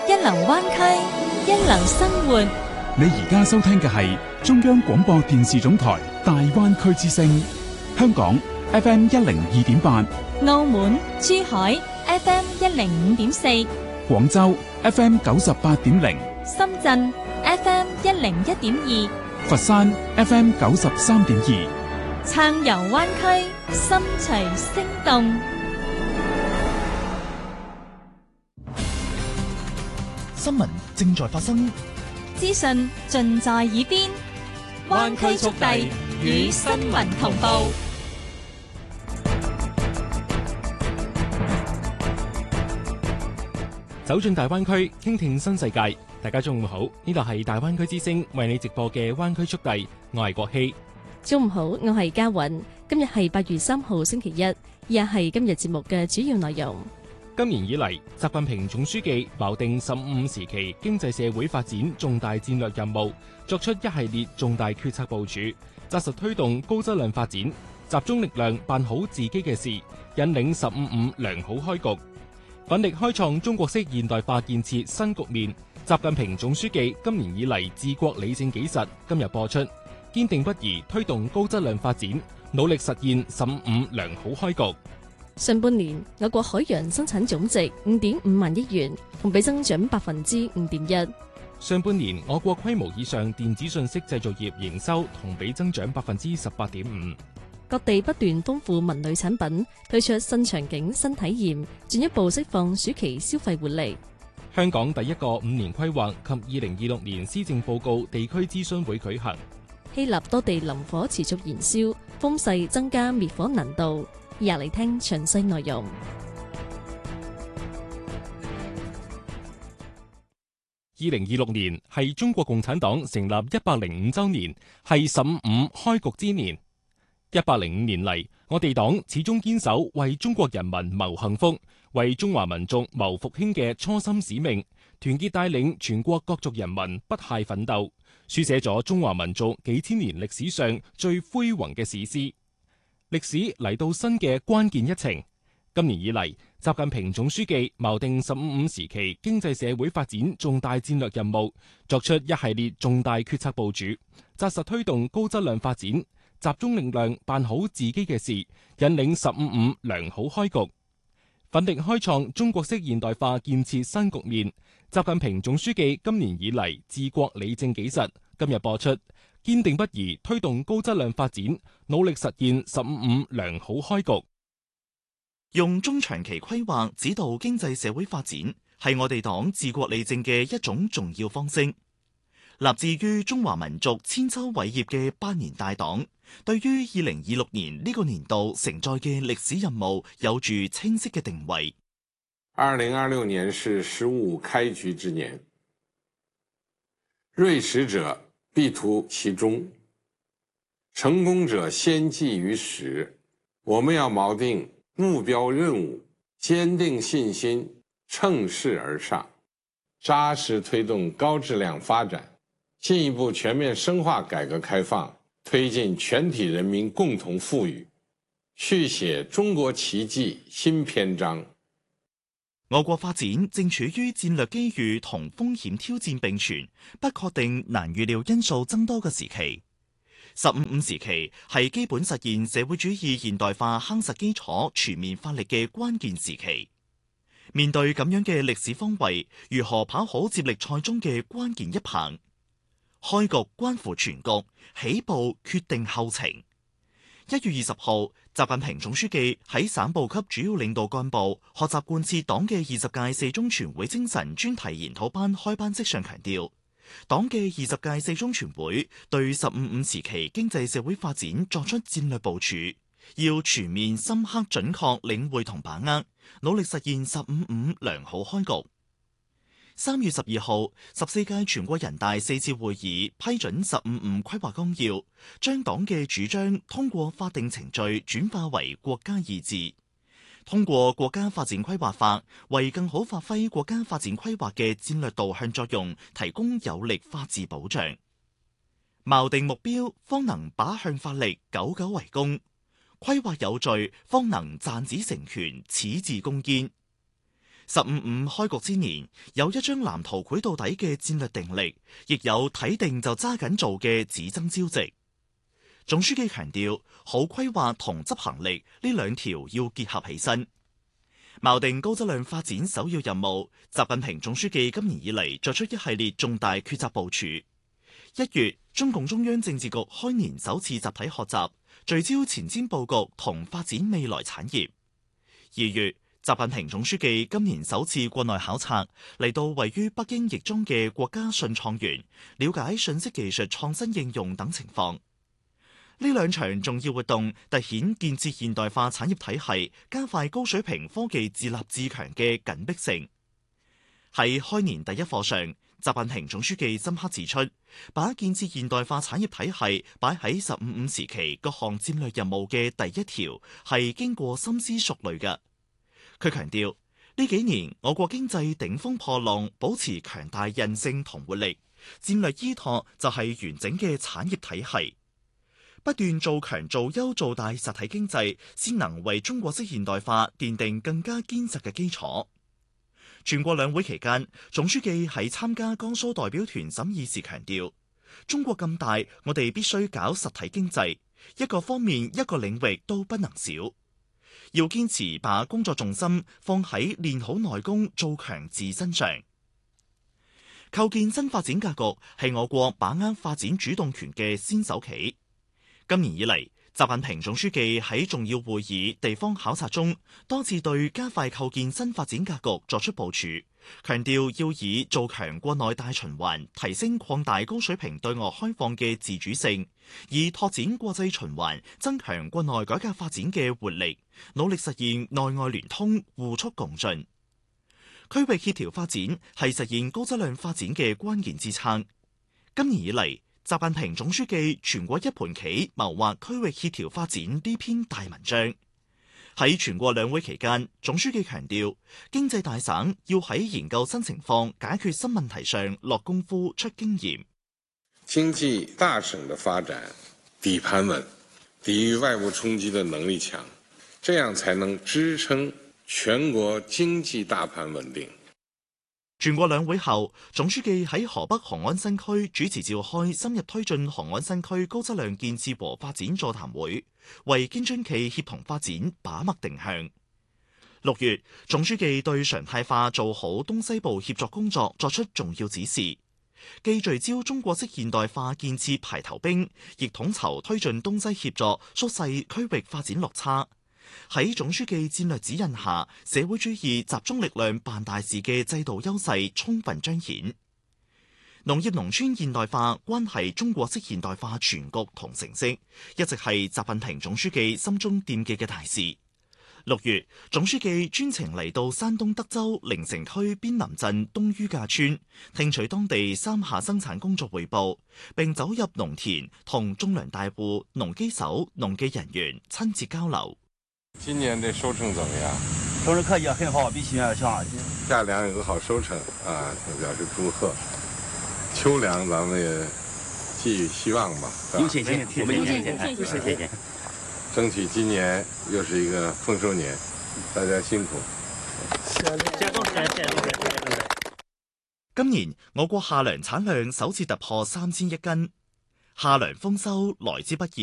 一流灣區，一流生活。 你而家收聽嘅係中央廣播電視總台大灣區之聲，香港 FM 102.8， 澳門、珠海 FM 105.4， 廣州 FM 98.0， 深圳 FM 101.2， 佛山 FM 93.2， 暢遊灣區，心隨聲動。 新聞正在發生， 資訊盡在耳邊，灣區速遞與新聞同步。 走進大灣區，傾聽新世界。大家中午好，呢度係大灣區之聲為你直播嘅灣區速遞，我係國希。 中午好，我係嘉韻。今日係8月3號星期一，以下係今日節目嘅主要內容。 今年以嚟，習近平總書記錨定15時期經濟社會發展重大戰略任務，作出一系列重大決策部署，紮實推動高質量發展，集中力量辦好自己嘅事，引領15+5良好開局，奮力開創中國式現代化建設新局面。習近平總書記今年以嚟治國理政紀實今日播出，堅定不移推動高質量發展，努力實現15+5良好開局。 上半年，我國海洋生產總值5.5萬億元，同比增長5.1%。 上半年，我國規模以上電子信息製造業營收同比增長18.5%。 各地不斷豐富文旅產品，推出新場景、新體驗，進一步釋放暑期消費活力。 香港第一個5年規劃及2026年施政報告地區諮詢會舉行。 希臘多地林火持續燃燒，風勢增加滅火難度。入嚟聽詳細內容。 2026年係中國共產黨成立105週年，係15+5開局之年。105年嚟，我哋黨始終堅守為中國人民謀幸福、為中華民族謀復興嘅初心使命，團結帶領全國各族人民不懈奮鬥，書寫咗中華民族幾千年歷史上最輝煌嘅史詩。歷史嚟到新嘅關鍵一程，今年以嚟，習近平總書記錨定15+5時期經濟社會發展重大戰略任務，作出一系列重大決策部署，紮實推動高質量發展，集中力量辦好自己嘅事，引領15+5良好開局，奮力開創中國式現代化建設新局面。習近平總書記今年以嚟治國理政紀實今日播出，堅定不移推動高質量發展，努力實現15+5良好開局。 用中長期規劃指導經濟社會發展，係我哋黨治國理政嘅一種重要方式。立志於中華民族千秋偉業嘅百年大黨，對於2026年呢個年度承載嘅歷史任務有住清晰嘅定位。 2026年是15+5開局之年，銳實者必圖其中，成功者先記於始。我們要錨定目標任務，堅定信心，乘勢而上，扎實推動高質量發展，進一步全面深化改革開放，推進全體人民共同富裕，續寫中國奇蹟新篇章。 我國發展正處於戰略機遇同風險挑戰並存、不確定難預料因素增多嘅時期。15+5時期係基本實現社會主義現代化夯實基礎、全面發力嘅關鍵時期。面對咁樣嘅歷史方位，如何跑好接力賽中嘅關鍵一棒？開局關乎全局，起步決定後程。1月20號，習近平總書記喺省部級主要領導幹部學習貫徹黨嘅20屆四中全會精神專題研討班開班式上強調，黨嘅20屆四中全會對15+5時期經濟社會發展作出戰略部署，要全面深刻準確領會同把握，努力實現15+5良好開局。3月12號，14屆全國人大4次會議批准15+5規劃綱要，將黨嘅主張通過法定程序轉化為國家意志。通過國家發展規劃法，為更好發揮國家發展規劃嘅戰略導向作用，提供有力法治保障。錨定目標，方能把向發力，久久為功；規劃有序，方能賺子成權，矢志攻堅。 15開局之年，有一張藍圖繪到底嘅戰略定力，亦有睇定就揸緊做嘅只爭朝夕。總書記強調，好規劃同執行力呢兩條要結合起身，錨定高質量發展首要任務。習近平總書記今年以嚟作出一系列重大抉擇部署。1月，中共中央政治局開年首次集體學習，聚焦前瞻佈局同發展未來產業。2月，習近平總書記今年首次國內考察，嚟到位於北京亦莊嘅國家信創園，了解信息技術創新應用等情況。呢兩場重要活動凸顯建設現代化產業體系、加快高水平科技自立自強嘅緊迫性。喺開年第一課上，習近平總書記深刻指出，把建設現代化產業體系擺喺15時期各項戰略任務嘅第一條，係經過深思熟慮嘅。佢強調，呢幾年我國經濟頂峰破浪，保持強大韌性同活力，戰略依託就係完整嘅產業體系，不斷做強做優做大實體經濟，先能為中國式現代化奠定更加堅實嘅基礎。全國兩會期間，總書記喺參加江蘇代表團審議時強調，中國咁大，我哋必須搞實體經濟，一個方面一個領域都不能少，要堅持把工作重心放喺練好內功、做強自身上。構建新發展格局係我國把握發展主動權嘅先手棋。今年以嚟，習近平總書記喺重要會議、地方考察中，多次對加快構建新發展格局作出部署，強調要以做強國內大循環、提升擴大高水平對外開放嘅自主性，以拓展國際循環、增強國內改革發展嘅活力，努力實現內外聯通、互促共進。區域協調發展係實現高質量發展嘅關鍵支撐。今年以嚟，習近平總書記全國一盤棋謀劃區域協調發展呢篇大文章。喺全國兩會期間，總書記強調，經濟大省要喺研究新情況、解決新問題上落功夫、出經驗。 經濟大省的發展底盤穩，抵禦外部衝擊的能力強，這樣才能支撐全國經濟大盤穩定。 全國兩會後，總書記喺河北雄安新區主持召開深入推進雄安新區高質量建設和發展座談會，為京津冀協同發展把脈定向。6月，總書記對常態化做好東西部協作工作作出重要指示，既聚焦中國式現代化建設排頭兵，亦統籌推進東西協作，縮細區域發展落差。喺總書記戰略指引下，社會主義集中力量辦大事嘅制度優勢充分彰顯。農業農村現代化關係中國式現代化全局同成色，一直係習近平總書記心中惦記嘅大事。6月，總書記專程嚟到山東德州靈城區邊林鎮東于架村，聽取當地三下生產工作彙報，並走入農田同種糧大戶、農機手、農技人員親自交流。 今年的收成怎麼樣？ 收成可以很好，比去年要強。 夏糧有個好收成啊，表示祝賀。秋糧咱們也寄予希望吧。 有信心，我們有信心，有信心。 爭取今年又是一個豐收年，大家辛苦。 今年我國夏糧產量首次突破3000億斤，夏糧豐收來之不易。